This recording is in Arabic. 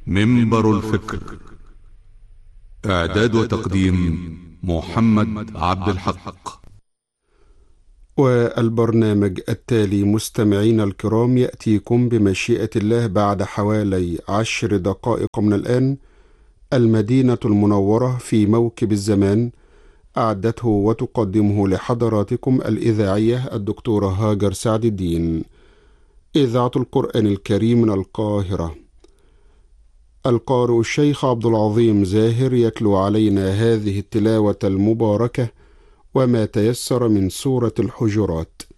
منبر الفكر. إعداد وتقديم محمد عبد الحق. والبرنامج التالي مستمعين الكرام يأتيكم بمشيئة الله بعد حوالي 10 دقائق من الآن. المدينة المنورة في موكب الزمان، أعدته وتقدمه لحضراتكم الإذاعية الدكتورة هاجر سعد الدين. إذاعة القرآن الكريم من القاهرة. القارئ الشيخ عبد العظيم زاهر يتلو علينا هذه التلاوة المباركة وما تيسر من سورة الحجرات.